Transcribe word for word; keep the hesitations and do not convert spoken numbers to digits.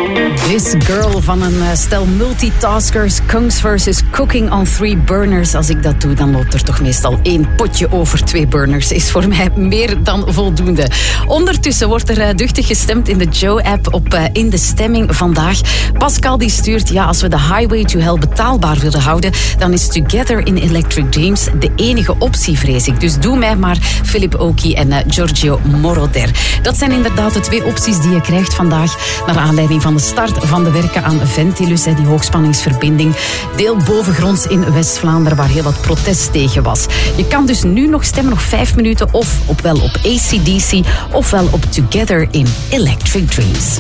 This Girl van een stel multitaskers, Kungs versus Cooking on Three Burners. Als ik dat doe, dan loopt er toch meestal één potje over twee burners. Is voor mij meer dan voldoende. Ondertussen wordt er duchtig gestemd in de Joe-app op uh, In de Stemming vandaag. Pascal die stuurt, ja, als we de Highway to Hell betaalbaar willen houden, dan is Together in Electric Dreams de enige optie, vrees ik. Dus doe mij maar Philip Oki en uh, Giorgio Moroder. Dat zijn inderdaad de twee opties die je krijgt vandaag, naar aanleiding van de start van de werken aan Ventilus, die hoogspanningsverbinding, deel bovengronds in West-Vlaanderen, waar heel wat protest tegen was. Je kan dus nu nog stemmen, nog vijf minuten, of ofwel op A C D C, ofwel op Together in Electric Dreams.